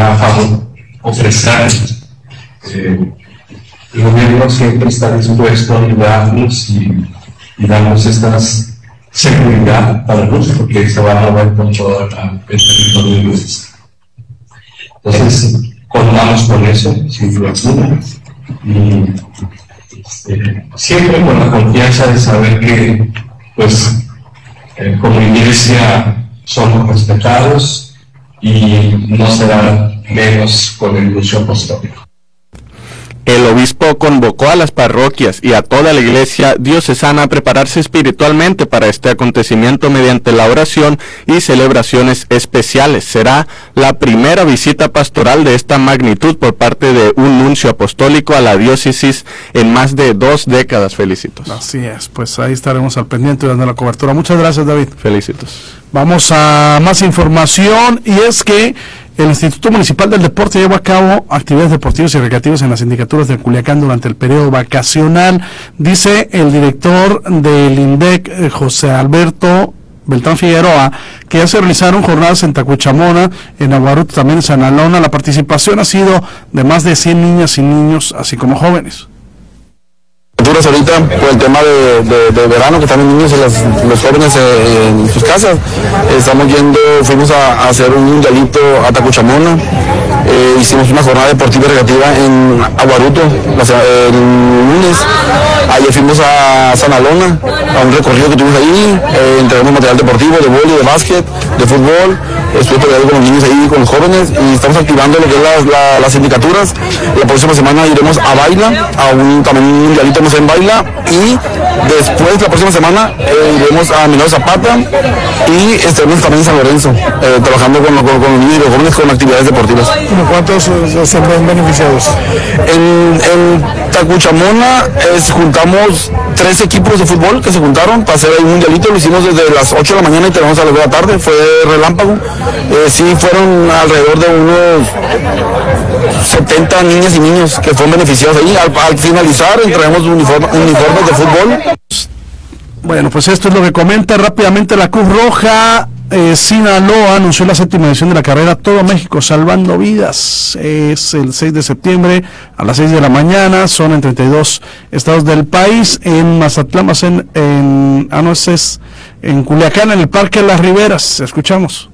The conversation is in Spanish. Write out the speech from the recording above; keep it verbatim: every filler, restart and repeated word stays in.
va a ofrecer. Eh, el gobierno siempre está dispuesto a ayudarnos y, y darnos esta seguridad para nosotros, porque se va a mover con todo el territorio de luces. Entonces, contamos con eso, sin duda alguna, y este, siempre con la confianza de saber que, pues, eh, como iglesia somos respetados y no será menos con el anuncio apostólico. El obispo convocó a las parroquias y a toda la iglesia diocesana a prepararse espiritualmente para este acontecimiento mediante la oración y celebraciones especiales. Será la primera visita pastoral de esta magnitud por parte de un nuncio apostólico a la diócesis en más de dos décadas. Felicitos. Así es, pues ahí estaremos al pendiente dando la cobertura. Muchas gracias, David. Felicitos. Vamos a más información, y es que el Instituto Municipal del Deporte lleva a cabo actividades deportivas y recreativas en las sindicaturas de Culiacán durante el periodo vacacional. Dice el director del INDEC, José Alberto Beltrán Figueroa, que ya se realizaron jornadas en Tacuichamona, en Aguaruto, también en San Alona. La participación ha sido de más de cien niñas y niños, así como jóvenes. Ahorita por el tema de, de, de verano, que están los niños y las, los jóvenes eh, en sus casas, eh, estamos yendo, fuimos a, a hacer un mundialito a Tacuichamona, eh, hicimos una jornada deportiva y recreativa en Aguaruto la, el lunes, ayer fuimos a San Alona, a un recorrido que tuvimos ahí, eh, entregamos material deportivo, de vóley, de básquet, de fútbol, estuve peleando con los niños ahí, con los jóvenes, y estamos activando lo que es la, la, las sindicaturas. La próxima semana iremos a Baila, a un, también un mundialito en Baila, y después la próxima semana eh, iremos a Minero Zapata y estaremos también en San Lorenzo, eh, trabajando con, con, con los niños y los jóvenes con actividades deportivas. ¿Cómo cuántos eh, se ven beneficiados? En, en Tacuichamona eh, juntamos tres equipos de fútbol que se juntaron para hacer un mundialito, lo hicimos desde las ocho de la mañana y terminamos a las dos de la tarde, fue relámpago. Eh, sí fueron alrededor de unos setenta niñas y niños que fueron beneficiados ahí. Al, al finalizar entregamos uniforme, uniformes de fútbol. Bueno, pues esto es lo que comenta rápidamente la Cruz Roja. Eh, Sinaloa anunció la séptima edición de la carrera Todo México Salvando Vidas. Es el seis de septiembre a las seis de la mañana. Son en treinta y dos estados del país. En Mazatlán, en, en, ah, no, es en Culiacán, en el Parque Las Riberas. Escuchamos.